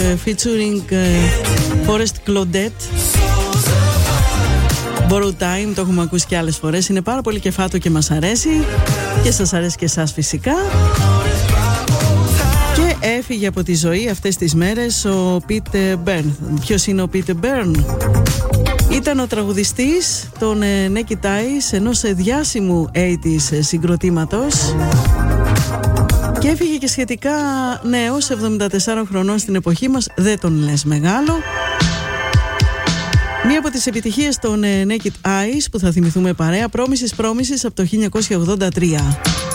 featuring Forest Claudette. Borrow Time, το έχουμε ακούσει και άλλες φορές. Είναι πάρα πολύ κεφάτο και μας αρέσει. Και σας αρέσει και εσάς φυσικά. Και έφυγε από τη ζωή αυτές τις μέρες ο Peter Byrne. Ποιος είναι ο Peter Byrne? Ήταν ο τραγουδιστής των Naked Eyes, ενός διάσημου 80s συγκροτήματος. Και έφυγε και σχετικά νέος, 74 χρονών στην εποχή μας. Δεν τον λες μεγάλο. Μία από τις επιτυχίες των Naked Eyes που θα θυμηθούμε παρέα, Promises από το 1983.